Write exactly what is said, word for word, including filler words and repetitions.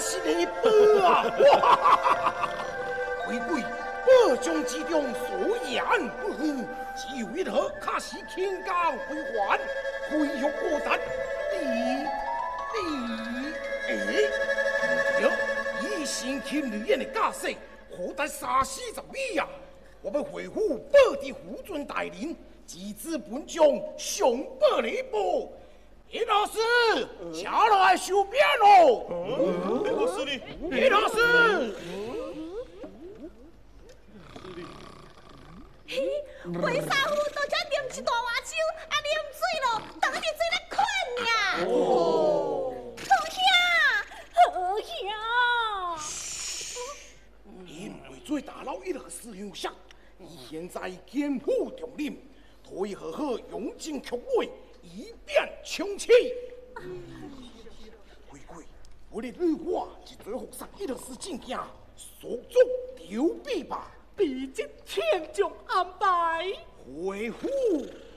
是你宝啊！回归宝中之中所言不虚，只有一盒卡西天降归还，恢复果实。你你哎，对，以先天女人的架势，何得三四十米呀？我们回复宝的虎尊大人，机智本将上报礼部。叶老师，下来收编喽！ 叶老师呢？ 叶老师， 嘿，为啥夫都才啉一大碗酒，啊啉醉咯，等你醉来困呀！哦，好兄，好兄。 因为最大佬一个师兄相，现在肩负重任，可以好好用尽曲尾。以便穷气。回归，我的女话是最后上一个是正经，所中丢币吧， 毕竟天将安排。 回复。